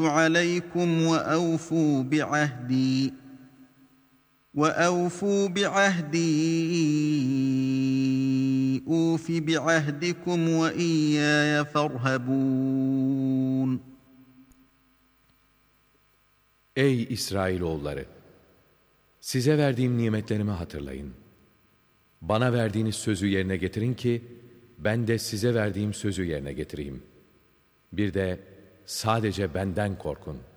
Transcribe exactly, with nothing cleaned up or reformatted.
عليكم وأوفوا بعهدي وأوفوا بعهدي أوف بعهدكم وإياي فارهبون. Ey İsrailoğulları! Size verdiğim nimetlerimi hatırlayın. Bana verdiğiniz sözü yerine getirin ki, ben de size verdiğim sözü yerine getireyim. Bir de sadece benden korkun.